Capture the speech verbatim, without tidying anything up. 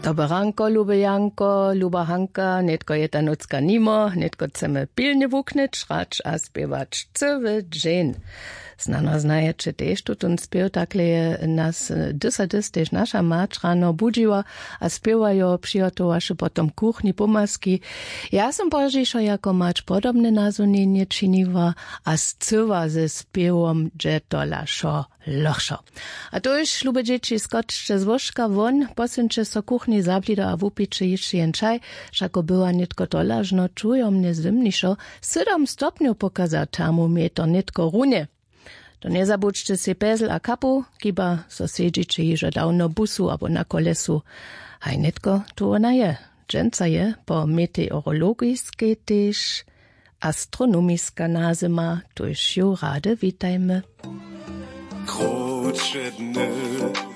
Dobre ranko, lube Janko, luba Hanka, netko je ta nocka nimo, netko chcemy pilnie wuknąć, szrać a spiewać cały dzień. Znano znajecie też, tu ten spiew takle nas dysa dys też nasza mać rano budziła, a spiewają przygotowaše potom kuchni pomaski. Ja som božišo jako mać podobne nazunienie czyniła, a scywa ze spiewom dżetolaszo lochszo. A to już, lube dzieci, skoczcie z łożka won, posyncie so kuchni zablida a wupicie jeszcze jen czaj, szako była nitko tolażno, czują mnie zimniszo, siedem stopniu pokaza termometr nitko runie. To nie zabudźcie si pezel a kapu, kiba so siedzicie jiže dawno busu abo na kolesu. Haj nitko, tu ona je. Dżęca je po meteorologiskiej też astronomiska nazima, to już ju rade witajmy. Krótsze dny